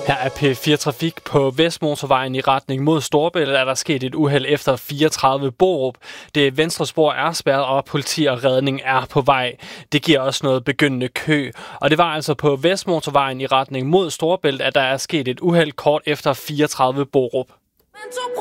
Her er P4 Trafik. På Vestmotorvejen i retning mod Storebælt er der sket et uheld efter 34 Borup. Det venstre spor er spærret, og politi og redning er på vej. Det giver også noget begyndende kø. Og det var altså på Vestmotorvejen i retning mod Storebælt, at der er sket et uheld kort efter 34 Borup.